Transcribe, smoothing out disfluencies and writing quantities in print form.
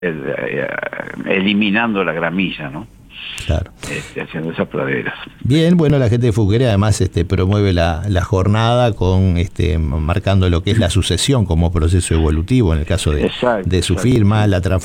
eliminando la gramilla, ¿no? Claro. Haciendo esas praderas. Bien, bueno, la gente de Fuqueira además promueve la jornada con marcando lo que es la sucesión como proceso evolutivo en el caso de su firma, la transformación